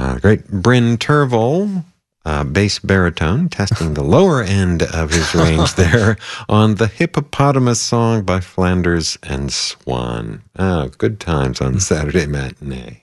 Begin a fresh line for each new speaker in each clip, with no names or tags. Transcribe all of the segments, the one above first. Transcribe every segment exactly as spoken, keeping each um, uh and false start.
Uh, great Bryn Tervel, uh, bass baritone, testing the lower end of his range there on the Hippopotamus song by Flanders and Swan. Oh, good times on the Saturday matinee.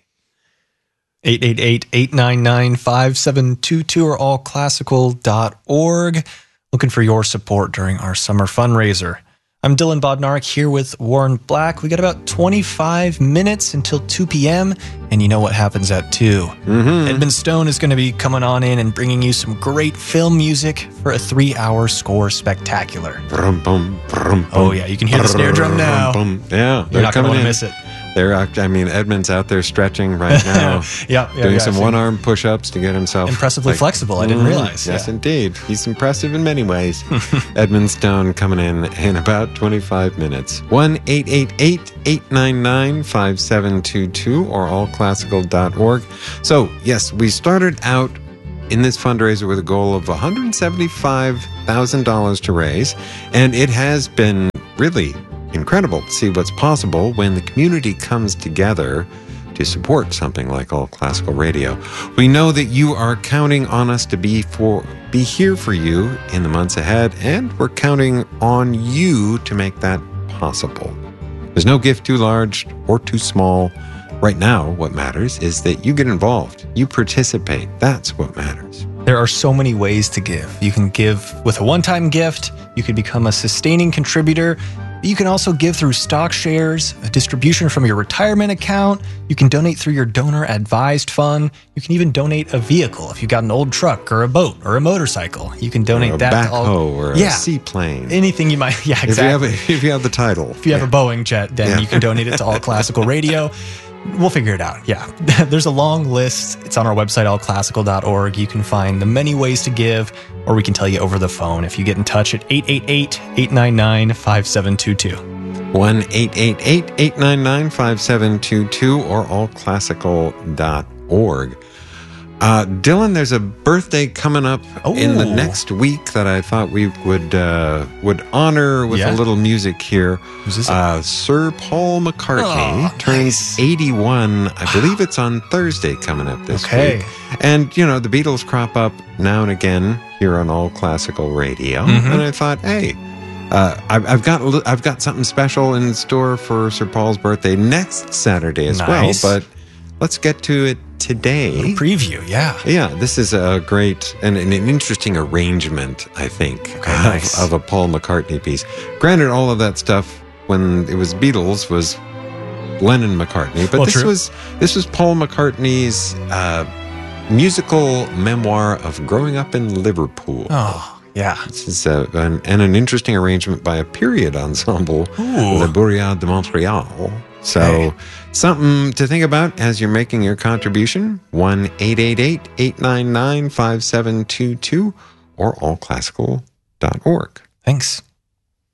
eight eight eight, eight nine nine, five seven two two or all classical dot org. Looking for your support during our summer fundraiser. I'm Dylan Bodnarik here with Warren Black. We got about twenty-five minutes until two p.m. and you know what happens at two.
Mm-hmm.
Edmund Stone is going to be coming on in and bringing you some great film music for a three-hour score spectacular.
Brum, bum, brum, bum,
oh yeah, you can hear the snare drum now.
Bum, bum. Yeah,
you're not going to want to miss it.
They're, I mean, Edmund's out there stretching right now.
yeah, yeah,
doing
yeah,
some one-arm push-ups to get himself
impressively
like,
flexible. I didn't
mm,
realize.
Yes,
yeah.
indeed. He's impressive in many ways. Edmund Stone coming in in about twenty-five minutes. one eight eight eight, eight nine nine, five seven two two or all classical dot org. So, yes, we started out in this fundraiser with a goal of one hundred seventy-five thousand dollars to raise, and it has been really incredible to see what's possible when the community comes together to support something like All Classical Radio. We know that you are counting on us to be for be here for you in the months ahead, and we're counting on you to make that possible. There's no gift too large or too small. Right now, what matters is that you get involved. You participate. That's what matters.
There are so many ways to give. You can give with a one-time gift. You can become a sustaining contributor. You can also give through stock shares, a distribution from your retirement account. You can donate through your donor-advised fund. You can even donate a vehicle. If you've got an old truck or a boat or a motorcycle, you can donate
or a
that
backhoe
to all,
or a
yeah,
seaplane.
Anything you might, yeah, exactly.
If you have, a, if you have the title.
If you have
yeah.
a Boeing jet, then
yeah.
you can donate it to All Classical Radio. We'll figure it out. Yeah. There's a long list. It's on our website, all classical dot org. You can find the many ways to give, or we can tell you over the phone if you get in touch at eight eight eight, eight nine nine, five seven two two.
one eight eight eight, eight nine nine, five seven two two or all classical dot org. Uh, Dylan, there's a birthday coming up
oh.
in the next week that I thought we would uh, would honor with
yeah.
a little music here.
Who's this?
Uh, Sir Paul McCartney
oh,
turns
nice.
eighty-one. I believe it's on Thursday coming up this
okay.
week. And, you know, the Beatles crop up now and again here on All Classical Radio.
Mm-hmm.
And I thought, hey, Uh, I've, I've got I've got something special in store for Sir Paul's birthday next Saturday as
nice.
well. But let's get to it today.
A preview, yeah.
Yeah, this is a great and, and an interesting arrangement, I think,
okay,
of,
nice.
of a Paul McCartney piece. Granted, all of that stuff when it was Beatles was Lennon McCartney, but
well,
this
true.
was this was Paul McCartney's uh, musical memoir of growing up in Liverpool.
Oh. Yeah.
This is a, an, and an interesting arrangement by a period ensemble,
Ooh.
the Bourriade de Montreal. So
hey.
something to think about as you're making your contribution. one eight eight eight, eight nine nine, five seven two two or all classical dot org.
Thanks.